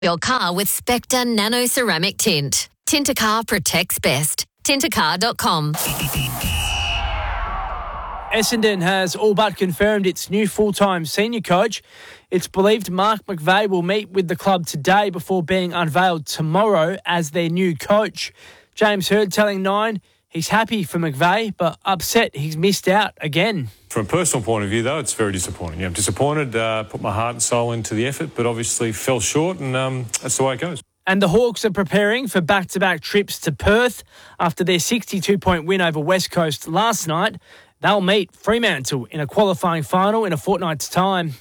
Your car with Spectre Nano Ceramic Tint. Tint a car protects best. Tintacar.com. Essendon has all but confirmed its new full-time senior coach. It's believed Mark McVeigh will meet with the club today before being unveiled tomorrow as their new coach. James Hird telling Nine he's happy for McVeigh, but upset he's missed out again. From a personal point of view, though, it's very disappointing. I'm disappointed, put my heart and soul into the effort, but obviously fell short, and that's the way it goes. And the Hawks are preparing for back-to-back trips to Perth after their 62-point win over West Coast last night. They'll meet Fremantle in a qualifying final in a fortnight's time.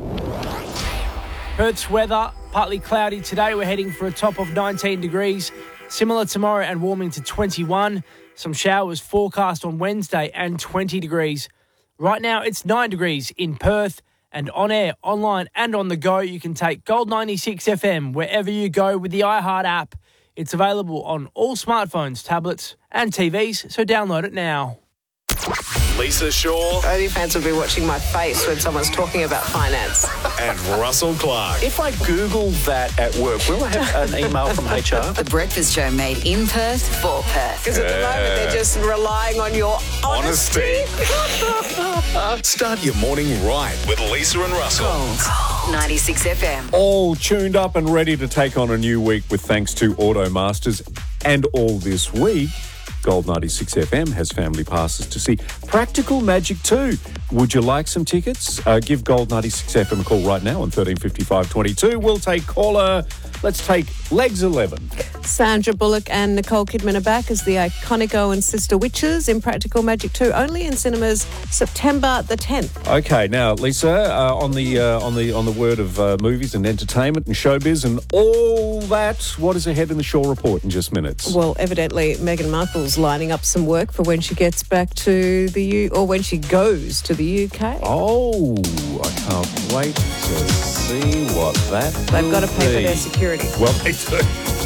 Perth's weather, partly cloudy today. We're heading for a top of 19 degrees. Similar tomorrow and warming to 21. Some showers forecast on Wednesday and 20 degrees. Right now it's 9 degrees in Perth. And on air, online and on the go, you can take Gold 96 FM wherever you go with the iHeart app. It's available on all smartphones, tablets and TVs, so download it now. Lisa Shaw. Only fans will be watching my face when someone's talking about finance. And Russell Clark. If I Google that at work, will I have an email from HR? The Breakfast Show made in Perth for Perth. Because at the moment they're just relying on your honesty. Start your morning right with Lisa and Russell. Gold 96 FM. All tuned up and ready to take on a new week with thanks to Automasters. And all this week, Gold 96 FM has family passes to see Practical Magic 2. Would you like some tickets? Give Gold 96 FM a call right now on 135522. We'll take caller. Let's take Legs 11. Sandra Bullock and Nicole Kidman are back as the iconic Owen sister witches in Practical Magic 2, only in cinemas September the 10th. Okay, now Lisa, on the word of movies and entertainment and showbiz and all that, what is ahead in the Shaw Report in just minutes? Well, evidently Meghan Markle's lining up some work for when she gets back to or when she goes to the UK. Oh, I can't wait to see what that They've got to pay for be. their security. Well, they do.